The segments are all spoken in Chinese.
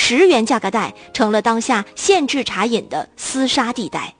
10元价格带成了当下限制茶饮的厮杀地带。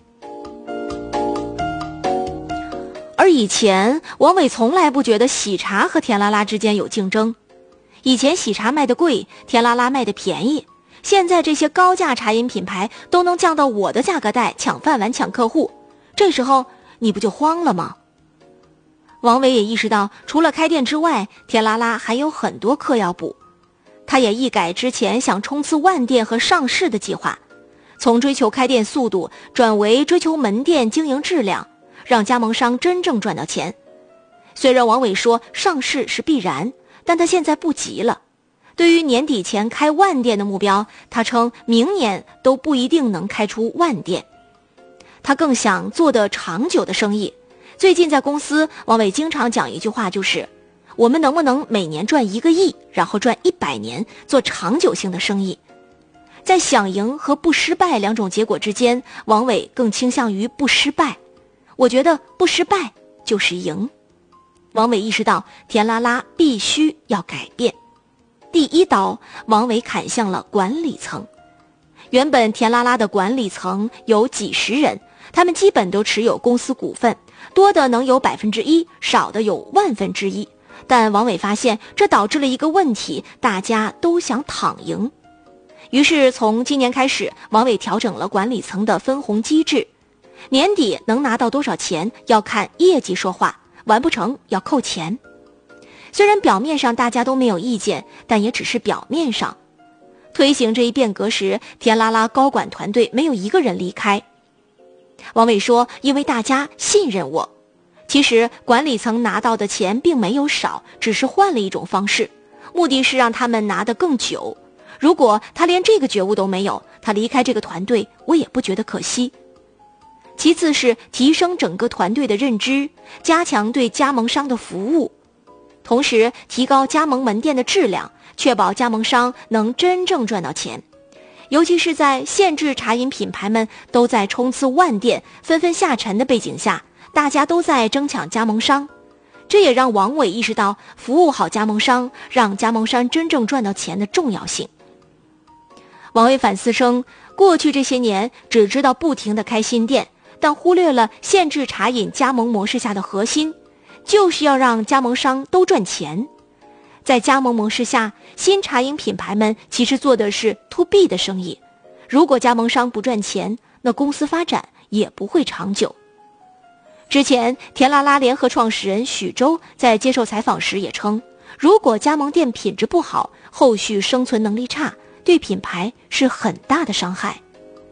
而以前王伟从来不觉得喜茶和甜啦啦之间有竞争，以前喜茶卖的贵，甜啦啦卖的便宜，现在这些高价茶饮品牌都能降到我的价格带，抢饭碗抢客户，这时候你不就慌了吗？王伟也意识到，除了开店之外，甜啦啦还有很多课要补。他也一改之前想冲刺万店和上市的计划，从追求开店速度转为追求门店经营质量，让加盟商真正赚到钱。虽然王伟说上市是必然，但他现在不急了。对于年底前开万店的目标，他称明年都不一定能开出万店。他更想做得长久的生意。最近在公司，王伟经常讲一句话，就是我们能不能每年赚1个亿，然后赚100年，做长久性的生意。在想赢和不失败两种结果之间，王伟更倾向于不失败。我觉得不失败就是赢。王伟意识到甜啦啦必须要改变。第一刀，王伟砍向了管理层。原本甜啦啦的管理层有几十人，他们基本都持有公司股份，多的能有1%，少的有1/1000。但王伟发现这导致了一个问题，大家都想躺赢。于是从今年开始，王伟调整了管理层的分红机制，年底能拿到多少钱要看业绩说话，完不成要扣钱。虽然表面上大家都没有意见，但也只是表面上。推行这一变革时，甜啦啦高管团队没有一个人离开。王伟说，因为大家信任我。其实管理层拿到的钱并没有少，只是换了一种方式，目的是让他们拿得更久。如果他连这个觉悟都没有，他离开这个团队，我也不觉得可惜。其次是提升整个团队的认知，加强对加盟商的服务，同时提高加盟门店的质量，确保加盟商能真正赚到钱。尤其是在限制茶饮品牌们都在冲刺万店，纷纷下沉的背景下，大家都在争抢加盟商，这也让王伟意识到服务好加盟商，让加盟商真正赚到钱的重要性。王伟反思称，过去这些年只知道不停地开新店，但忽略了限制茶饮加盟模式下的核心，就是要让加盟商都赚钱。在加盟模式下，新茶饮品牌们其实做的是 to B 的生意，如果加盟商不赚钱，那公司发展也不会长久。之前甜啦啦联合创始人许周在接受采访时也称，如果加盟店品质不好，后续生存能力差，对品牌是很大的伤害。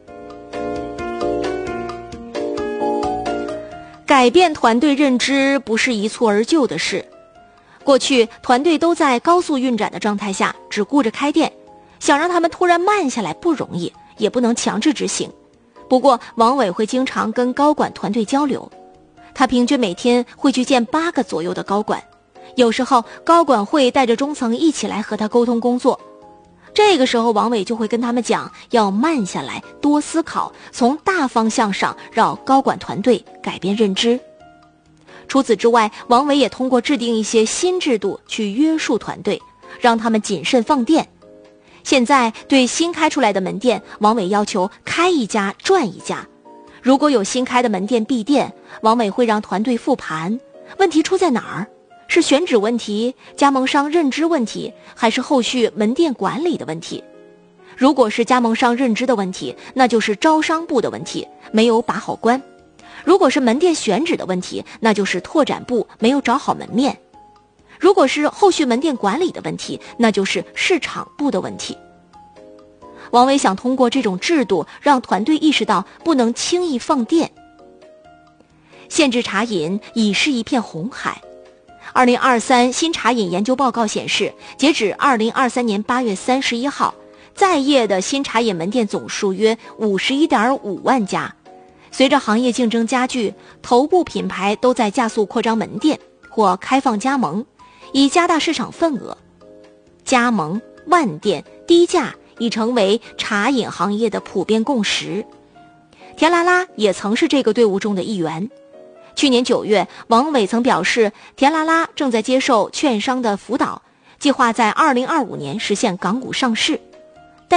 改变团队认知不是一蹴而就的事。过去团队都在高速运转的状态下，只顾着开店，想让他们突然慢下来不容易，也不能强制执行。不过王伟会经常跟高管团队交流，他平均每天会去见8个左右的高管，有时候高管会带着中层一起来和他沟通工作。这个时候王伟就会跟他们讲，要慢下来，多思考，从大方向上让高管团队改变认知。除此之外，王伟也通过制定一些新制度去约束团队，让他们谨慎放店。现在对新开出来的门店，王伟要求开一家赚一家。如果有新开的门店闭店，王伟会让团队复盘，问题出在哪儿？是选址问题、加盟商认知问题，还是后续门店管理的问题？如果是加盟商认知的问题，那就是招商部的问题，没有把好关。如果是门店选址的问题，那就是拓展部没有找好门面。如果是后续门店管理的问题，那就是市场部的问题。王伟想通过这种制度让团队意识到不能轻易放店。限制茶饮已是一片红海。2023新茶饮研究报告显示，截止2023年8月31号，在业的新茶饮门店总数约51.5万家。随着行业竞争加剧，头部品牌都在加速扩张门店或开放加盟，以加大市场份额。加盟、万店、低价已成为茶饮行业的普遍共识。甜啦啦也曾是这个队伍中的一员。去年9月，王伟曾表示，甜啦啦正在接受券商的辅导，计划在2025年实现港股上市。